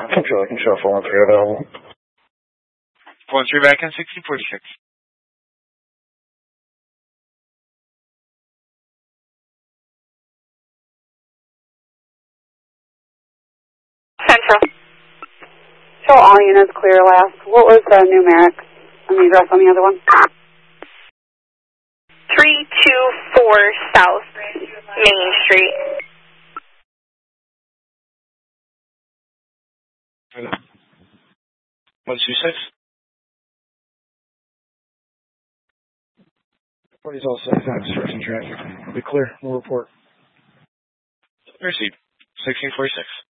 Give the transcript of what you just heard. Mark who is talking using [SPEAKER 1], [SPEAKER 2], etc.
[SPEAKER 1] Control, I can show 413 available.
[SPEAKER 2] 413 back in 1646.
[SPEAKER 3] Central. Show all units clear last. What was the numeric and the address on the other one?
[SPEAKER 4] 324 South Main Street.
[SPEAKER 2] 126.
[SPEAKER 1] Party's all set. Obstruction traffic. Be clear. We'll report.
[SPEAKER 2] Received. 1646.